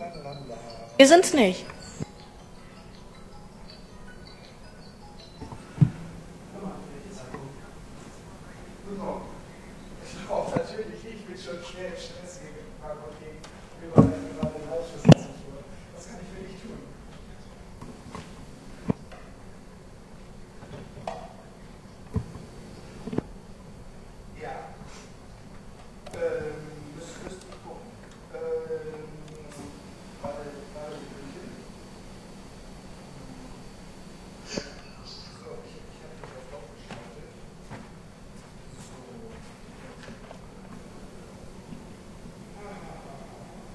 Wir sind's nicht. Natürlich, ich bin schon schwer im Stress gegen Apotheken. Wir wollen gerade den Ausschuss sitzen. Was kann ich für dich tun?